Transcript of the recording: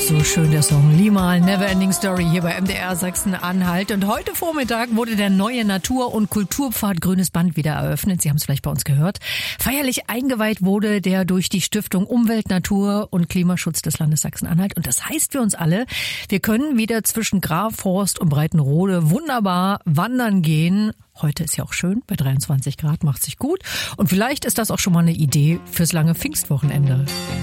So schön der Song. Limahl, Neverending Story hier bei MDR Sachsen-Anhalt. Und heute Vormittag wurde der neue Natur- und Kulturpfad Grünes Band wieder eröffnet. Sie haben es vielleicht bei uns gehört. Feierlich eingeweiht wurde der durch die Stiftung Umwelt, Natur und Klimaschutz des Landes Sachsen-Anhalt. Und das heißt für uns alle, wir können wieder zwischen Grafhorst und Breitenrode wunderbar wandern gehen. Heute ist ja auch schön, bei 23 Grad macht sich gut. Und vielleicht ist das auch schon mal eine Idee fürs lange Pfingstwochenende.